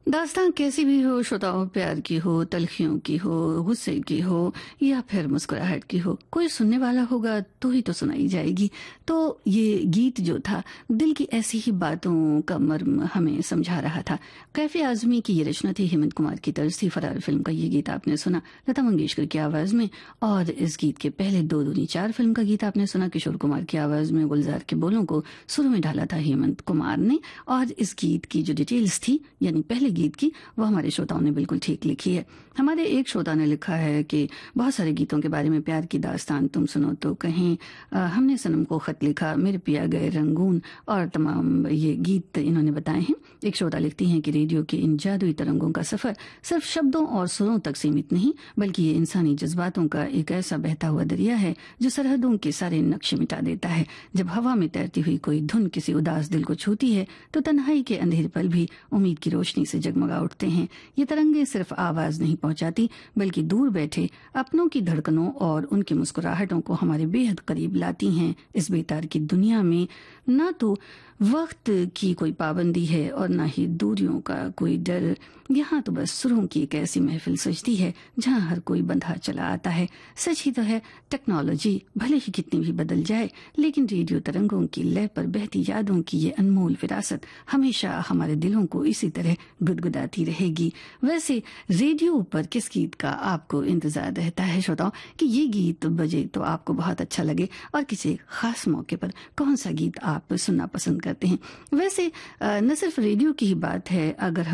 दास्तान कैसी भी हो, श्रोताओं, प्यार की हो, तलखियों की हो, गुस्से की हो या फिर मुस्कुराहट की हो, कोई सुनने वाला होगा तो ही तो सुनाई जाएगी। तो ये गीत जो था दिल की ऐसी ही बातों का मर्म हमें समझा रहा था। कैफे आजमी की ये रचना थी, हेमंत कुमार की तर्ज थी। फरार फिल्म का ये गीत आपने सुना लता मंगेशकर की आवाज में। और इस गीत के पहले दो दूनी चार फिल्म का गीत आपने सुना किशोर कुमार की आवाज में। गुलजार के बोलों को सुर में ढाला था हेमंत कुमार ने। और इस गीत की जो डिटेल्स थी, यानी पहले गीत की, वो हमारे श्रोताओं ने बिल्कुल ठीक लिखी है। हमारे एक श्रोता ने लिखा है कि बहुत सारे गीतों के बारे में प्यार की दास्तान तुम सुनो तो कहीं, हमने सनम को खत लिखा, मेरे पिया गए रंगून, और तमाम ये गीत इन्होंने बताए हैं। एक श्रोता लिखती हैं कि रेडियो के इन जादुई तरंगों का सफर सिर्फ शब्दों और सुरों तक सीमित नहीं, बल्कि ये इंसानी जज्बातों का एक ऐसा बहता हुआ दरिया है जो सरहदों के सारे नक्शे मिटा देता है। जब हवा में तैरती हुई कोई धुन किसी उदास दिल को छूती है तो तन्हाई के अंधेरे पल भी उम्मीद की रोशनी से जगमगा उठते हैं। ये तरंगे सिर्फ आवाज नहीं पहुंचाती, बल्कि दूर बैठे अपनों की धड़कनों और उनकी मुस्कुराहटों को हमारे बेहद करीब लाती हैं। इस बेतार की दुनिया में ना तो वक्त की कोई पाबंदी है और ना ही दूरियों का कोई डर। यहाँ तो बस सुरों की एक ऐसी महफिल सजती है जहाँ हर कोई बंधा चला आता है। सच ही तो है, टेक्नोलॉजी भले ही कितनी भी बदल जाए, लेकिन रेडियो तरंगों की लय पर बहती यादों की ये अनमोल विरासत हमेशा हमारे दिलों को इसी तरह गुदगुदाती रहेगी। वैसे रेडियो पर किस गीत का आपको इंतजार रहता है श्रोताओं, कि ये गीत बजे तो आपको बहुत अच्छा लगे, और किसी खास मौके पर कौन सा गीत आप सुनना पसंद करते हैं? वैसे न सिर्फ रेडियो की ही बात है, अगर